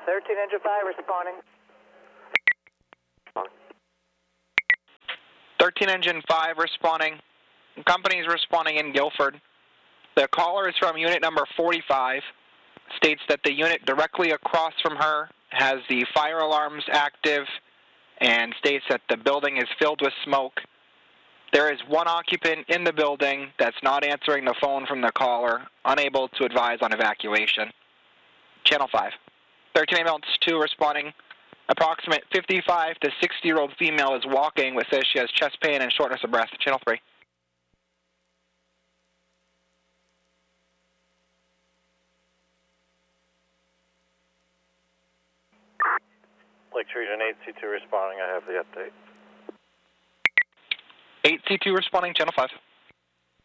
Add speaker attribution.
Speaker 1: 13 engine 5 responding.
Speaker 2: 13 engine 5 responding. Company's responding in Guilford. The caller is from unit number 45. States that the unit directly across from her has the fire alarms active and states that the building is filled with smoke. There is one occupant in the building that's not answering the phone from the caller, unable to advise on evacuation. Channel 5. 13 ambulance 2 responding. Approximate 55 to 60-year-old female is walking with says she has chest pain and shortness of breath. Channel 3.
Speaker 3: Lake Region 8C2 responding. I have the update.
Speaker 2: 8C2 responding. Channel 5.